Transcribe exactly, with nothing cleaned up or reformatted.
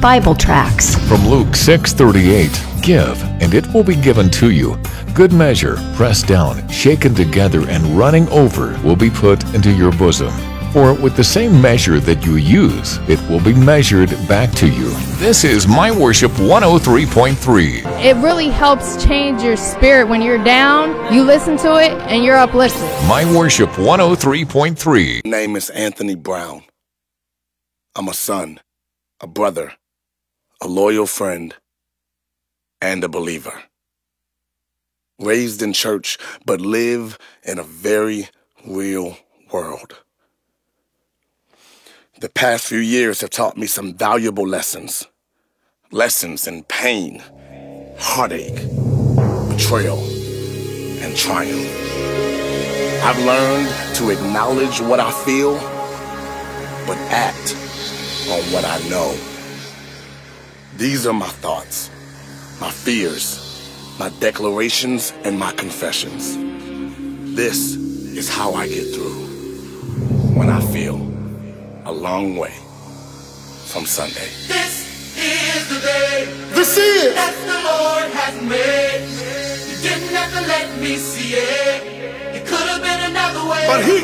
Bible tracts. From Luke six thirty-eight, give, and it will be given to you. Good measure, pressed down, shaken together, and running over will be put into your bosom. For with the same measure that you use, it will be measured back to you. This is My Worship one oh three point three. It really helps change your spirit when you're down. You listen to it and you're uplifted. My Worship one oh three point three. My name is Anthony Brown. I'm a son, a brother, a loyal friend, and a believer. Raised in church, but live in a very real world. The past few years have taught me some valuable lessons. Lessons in pain, heartache, betrayal, and triumph. I've learned to acknowledge what I feel, but act on what I know. These are my thoughts, my fears, my declarations, and my confessions. This is how I get through when I feel a long way from Sunday. This is the day. This is that the Lord has made. You didn't have to let me see it. It could have been another way. But he